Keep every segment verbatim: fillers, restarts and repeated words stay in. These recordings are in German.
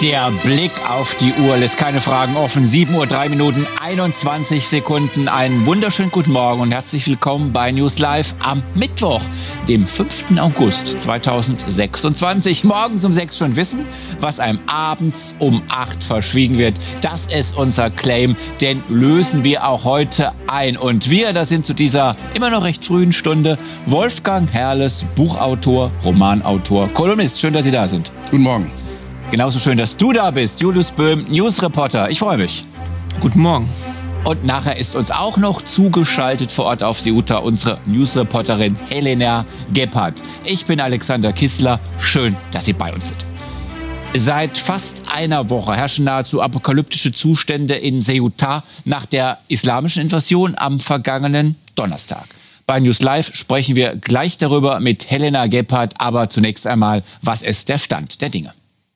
Der Blick auf die Uhr lässt keine Fragen offen. sieben Uhr drei Minuten, einundzwanzig Sekunden. Einen wunderschönen guten Morgen und herzlich willkommen bei News Live am Mittwoch, dem fünften August zweitausendsechsundzwanzig. Morgens um sechs schon wissen, was einem abends um acht verschwiegen wird. Das ist unser Claim, den lösen wir auch heute ein. Und wir, das sind zu dieser immer noch recht frühen Stunde Wolfgang Herrles, Buchautor, Romanautor, Kolumnist. Schön, dass Sie da sind. Guten Morgen. Genauso schön, dass du da bist, Julius Böhm, Newsreporter. Ich freue mich. Guten Morgen. Und nachher ist uns auch noch zugeschaltet vor Ort auf Ceuta unsere Newsreporterin Helena Gebhardt. Ich bin Alexander Kissler. Schön, dass Sie bei uns sind. Seit fast einer Woche herrschen nahezu apokalyptische Zustände in Ceuta nach der islamischen Invasion am vergangenen Donnerstag. Bei News Live sprechen wir gleich darüber mit Helena Gebhardt. Aber zunächst einmal, was ist der Stand der Dinge?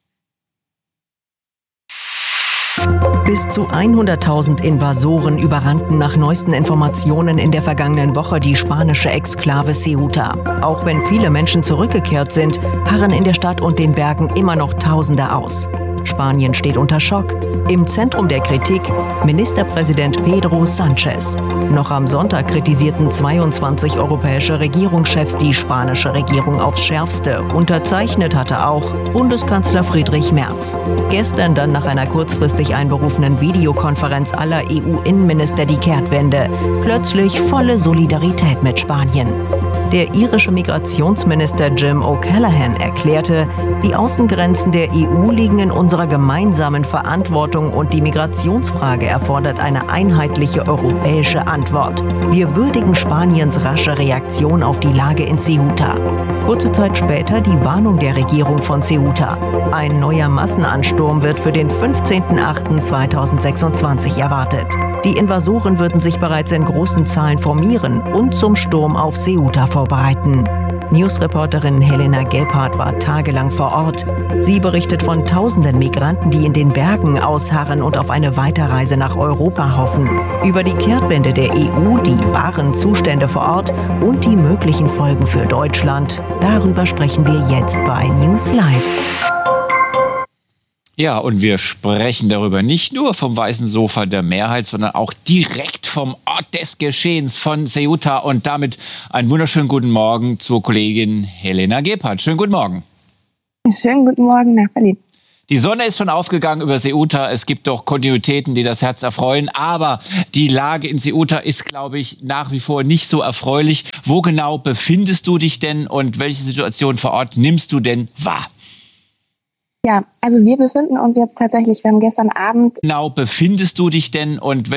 Bis zu hunderttausend Invasoren überrannten nach neuesten Informationen in der vergangenen Woche die spanische Exklave Ceuta. Auch wenn viele Menschen zurückgekehrt sind, harren in der Stadt und den Bergen immer noch Tausende aus. Spanien steht unter Schock. Im Zentrum der Kritik Ministerpräsident Pedro Sánchez. Noch am Sonntag kritisierten zweiundzwanzig europäische Regierungschefs die spanische Regierung aufs Schärfste. Unterzeichnet hatte auch Bundeskanzler Friedrich Merz. Gestern dann nach einer kurzfristig einberufenen Videokonferenz aller E U-Innenminister die Kehrtwende. Plötzlich volle Solidarität mit Spanien. Der irische Migrationsminister Jim O'Callaghan erklärte, die Außengrenzen der E U liegen in unserer gemeinsamen Verantwortung und die Migrationsfrage erfordert eine einheitliche europäische Antwort. Wir würdigen Spaniens rasche Reaktion auf die Lage in Ceuta. Kurze Zeit später die Warnung der Regierung von Ceuta. Ein neuer Massenansturm wird für den fünfzehnten achten zweitausendsechsundzwanzig erwartet. Die Invasoren würden sich bereits in großen Zahlen formieren und zum Sturm auf Ceuta vorbereiten. Newsreporterin Helena Gebhardt war tagelang vor Ort. Sie berichtet von tausenden Migranten, die in den Bergen ausharren und auf eine Weiterreise nach Europa hoffen. Über die Kehrtwende der E U, die wahren Zustände vor Ort und die möglichen Folgen für Deutschland. Darüber sprechen wir jetzt bei News Live. Ja, und wir sprechen darüber nicht nur vom weißen Sofa der Mehrheit, sondern auch direkt vom Ort des Geschehens von Ceuta. Und damit einen wunderschönen guten Morgen zur Kollegin Helena Gebhardt. Schönen guten Morgen. Schönen guten Morgen nach Berlin. Die Sonne ist schon aufgegangen über Ceuta. Es gibt doch Kontinuitäten, die das Herz erfreuen. Aber die Lage in Ceuta ist, glaube ich, nach wie vor nicht so erfreulich. Wo genau befindest du dich denn und welche Situation vor Ort nimmst du denn wahr? Ja, also wir befinden uns jetzt tatsächlich, wir haben gestern Abend... Genau befindest du dich denn und